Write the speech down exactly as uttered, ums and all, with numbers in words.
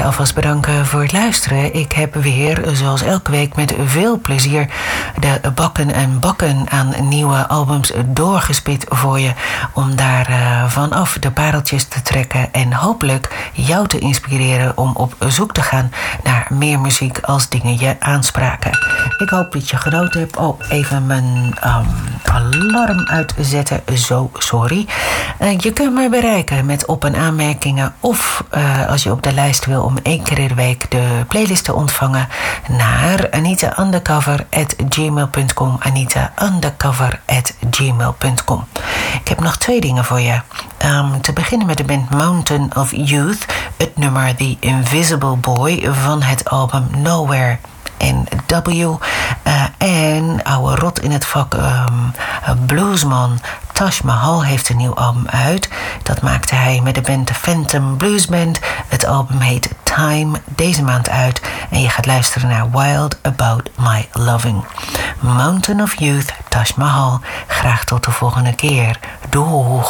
alvast bedanken voor het luisteren. Ik heb weer, zoals elke week, met veel plezier de bakken en bakken aan nieuwe albums doorgespit voor je. Om daar uh, vanaf de pareltjes te trekken en hopelijk jou te inspireren om op zoek te gaan naar meer muziek als dingen je aanspraken. Ik hoop dat je genoten hebt. Oh, even mijn um, alarm uitzetten. Zo, sorry. Uh, je kunt me bereiken met op- en aanmerkingen of uh, als je op de lijst wil om één keer in de week de playlist te ontvangen naar anita undercover at gmail dot com. anita undercover at gmail dot com. Ik heb nog twee dingen voor je. Um, te beginnen met de band Mountain of Youth. Het nummer The Invisible Boy van het album Nowhere N W. Uh, en oude rot in het vak um, bluesman Taj Mahal heeft een nieuw album uit. Dat maakte hij met de band Phantom Blues Band. Het album heet Time, deze maand uit. En je gaat luisteren naar Wild About My Loving. Mountain of Youth, Taj Mahal. Graag tot de volgende keer. Doeg!